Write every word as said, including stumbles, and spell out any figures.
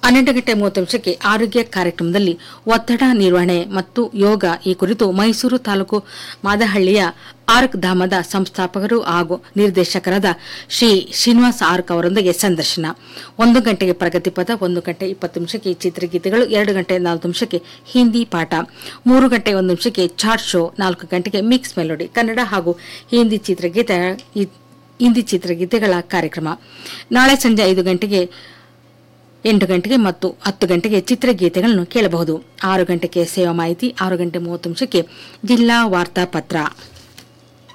ಹನ್ನೆರಡು ಗಂಟೆ ಮೂವತ್ತು ನಿಮಿಷಕ್ಕೆ ಆರೋಗ್ಯ ಕಾರ್ಯಕ್ರಮದಲ್ಲಿ ಒತ್ತಡ ನಿರ್ವಹಣೆ ಮತ್ತು ಯೋಗ ಈ ಕುರಿತು ಮೈಸೂರು ತಾಲೂಕು ಮಾದಹಳ್ಳಿಯ ಆರ್ಕ್ ಧಾಮದ ಸಂಸ್ಥಾಪಕರು ಹಾಗೂ ನಿರ್ದೇಶಕರಾದ ಶ್ರೀ ಶ್ರೀನಿವಾಸ ಆರ್ಕ್ ಅವರೊಂದಿಗೆ ಸಂದರ್ಶನ. ಒಂದು ಗಂಟೆಗೆ ಪ್ರಗತಿಪಥ, ಒಂದು ಗಂಟೆ ಇಪ್ಪತ್ತು ನಿಮಿಷಕ್ಕೆ ಚಿತ್ರಗೀತೆಗಳು, ಎರಡು ಗಂಟೆ ನಾಲ್ಕು ನಿಮಿಷಕ್ಕೆ ಹಿಂದಿ ಪಾಠ, ಮೂರು ಗಂಟೆ ಒಂದು ನಿಮಿಷಕ್ಕೆ ಚಾಟ್ ಶೋ, ನಾಲ್ಕು ಗಂಟೆಗೆ ಮಿಕ್ಸ್ ಮೆಲೋಡಿ ಕನ್ನಡ ಹಾಗೂ ಹಿಂದಿ ಚಿತ್ರಗೀತೆ ಹಿಂದಿ ಚಿತ್ರಗೀತೆಗಳ ಕಾರ್ಯಕ್ರಮ. ನಾಳೆ ಸಂಜೆ ಐದು ಗಂಟೆಗೆ ಎಂಟು ಗಂಟೆಗೆ ಮತ್ತು ಹತ್ತು ಗಂಟೆಗೆ ಚಿತ್ರಗೀತೆಗಳನ್ನು ಕೇಳಬಹುದು. ಆರು ಗಂಟೆಗೆ ಸೇವಾ ಮಾಹಿತಿ, ಆರು ಗಂಟೆ ಮೂವತ್ತು ನಿಮಿಷಕ್ಕೆ ಜಿಲ್ಲಾ ವಾರ್ತಾ ಪತ್ರ.